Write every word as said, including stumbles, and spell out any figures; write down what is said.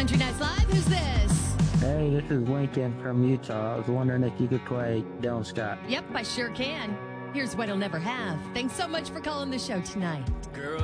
Country Nights Live. Who's this? Hey, this is Lincoln from Utah. I was wondering if you could play Dylan Scott. Yep, I sure can. Here's What He'll Never Have. Thanks so much for calling the show tonight. Girl,